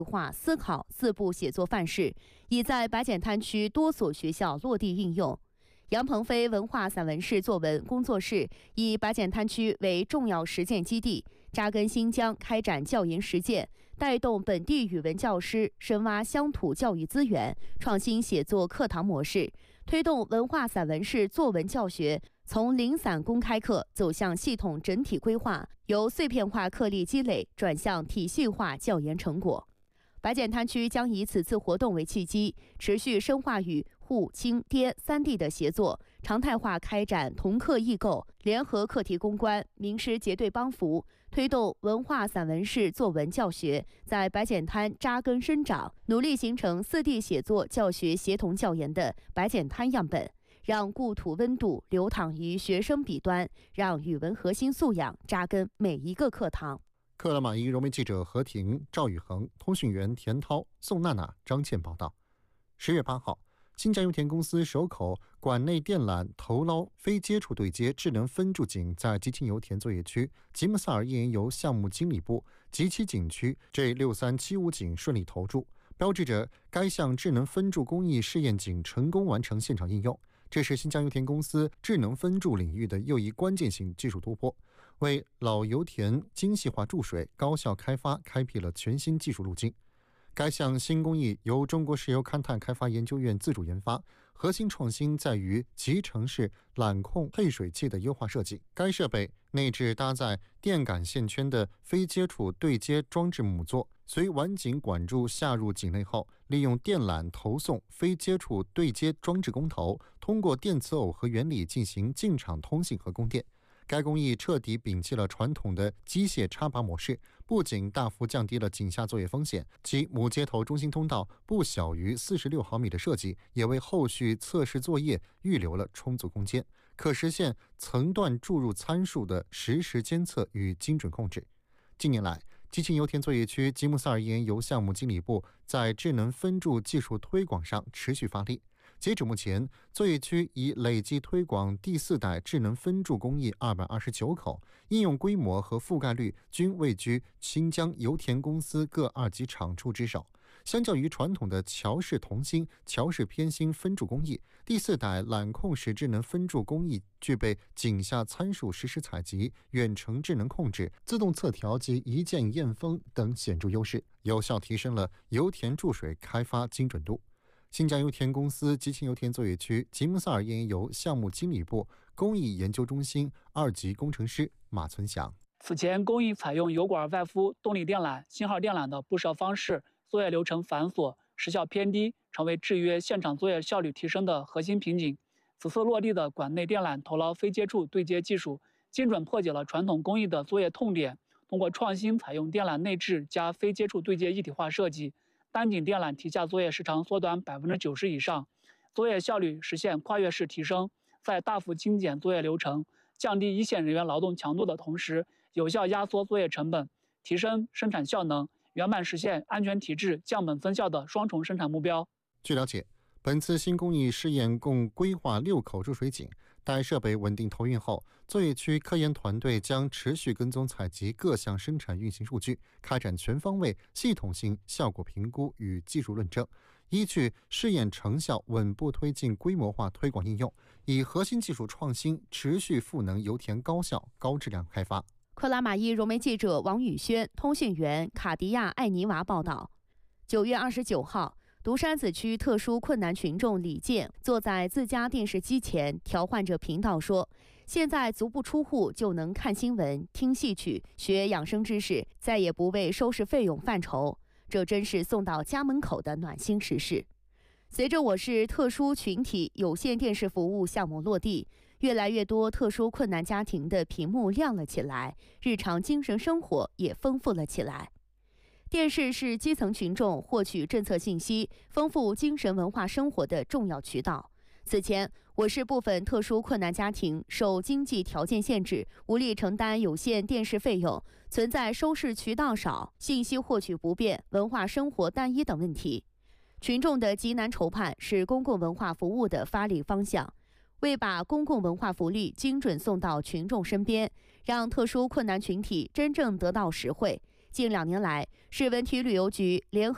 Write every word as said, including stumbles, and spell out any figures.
化思考四部写作范式，已在白碱滩区多所学校落地运用。杨鹏飞文化散文式作文工作室以白碱滩区为重要实践基地，扎根新疆开展教研实践，带动本地语文教师深挖乡土教育资源，创新写作课堂模式，推动文化散文式作文教学从零散公开课走向系统整体规划，由碎片化课例积累转向体系化教研成果。白碱滩区将以此次活动为契机，持续深化与沪青滇三地的协作，常态化开展同课异构、联合课题攻关、名师结对帮扶，推动文化散文式作文教学在白碱滩扎根生长，努力形成四地写作教学协同教研的白碱滩样本，让故土温度流淌于学生笔端，让语文核心素养扎根每一个课堂。 克拉玛依融媒记者何婷、赵宇恒，通讯员田涛、宋娜娜、张倩报道。十月八号，新疆油田公司首口管内电缆投捞非接触对接智能分驻井在吉庆油田作业区吉木萨尔页岩油项目经理部吉七景区 J 六三七五井顺利投注，标志着该项智能分驻工艺试验井成功完成现场应用。这是新疆油田公司智能分驻领域的又一关键性技术突破，为老油田精细化注水、高效开发开辟了全新技术路径。该项新工艺由中国石油勘探开发研究院自主研发，核心创新在于集成式缆控配水器的优化设计。该设备内置搭载电感线圈的非接触对接装置母座，随完井管柱下入井内后，利用电缆投送非接触对接装置供头，通过电磁耦合原理进行进场通信和供电。该工艺彻底摒弃了传统的机械插拔模式，不仅大幅降低了井下作业风险，其母接头中心通道不小于四十六毫米的设计，也为后续测试作业预留了充足空间，可实现层段注入参数的实时监测与精准控制。近年来，吉庆油田作业区吉木萨尔页岩油项目经理部在智能分驻技术推广上持续发力。截止目前，作业区已累计推广第四代智能分驻工艺二百二十九口，应用规模和覆盖率均位居新疆油田公司各二级厂处之首。相较于传统的桥式同心、桥式偏心分驻工艺，第四代缆控式智能分驻工艺具备井下参数实时采集、远程智能控制、自动测调及一键验封等显著优势，有效提升了油田注水开发精准度。新疆油田公司吉庆油田作业区吉木萨尔页岩油项目经理部工艺研究中心二级工程师马存祥。 此前，工艺采用油管外敷动力电缆、信号电缆的布设方式，作业流程繁琐，时效偏低，成为制约现场作业效率提升的核心瓶颈。此次落地的管内电缆投捞非接触对接技术，精准破解了传统工艺的作业痛点，通过创新采用电缆内置加非接触对接一体化设计，单井电缆提下作业时长缩短 百分之九十 以上，作业效率实现跨越式提升，在大幅精简作业流程、降低一线人员劳动强度的同时，有效压缩作业成本，提升生产效能，圆满实现安全体质、降本增效的双重生产目标。 据了解，本次新工艺试验共规划六口注水井，待设备稳定投运后，作业区科研团队将持续跟踪采集各项生产运行数据，开展全方位、系统性效果评估与技术论证，依据试验成效稳步推进规模化推广应用，以核心技术创新持续赋能油田高效高质量开发。 克拉玛依融媒记者王宇轩，通讯员卡迪亚·艾尼娃报道。九月二十九号，独山子区特殊困难群众李健坐在自家电视机前，调换着频道说：“现在足不出户就能看新闻、听戏曲、学养生知识，再也不为收视费用犯愁。这真是送到家门口的暖心实事。”随着我市特殊群体有线电视服务项目落地，越来越多特殊困难家庭的屏幕亮了起来，日常精神生活也丰富了起来。电视是基层群众获取政策信息、丰富精神文化生活的重要渠道。此前，我市部分特殊困难家庭受经济条件限制，无力承担有线电视费用，存在收视渠道少、信息获取不便、文化生活单一等问题。群众的急难筹盼是公共文化服务的发力方向。为把公共文化福利精准送到群众身边，让特殊困难群体真正得到实惠，近两年来，市文体旅游局联合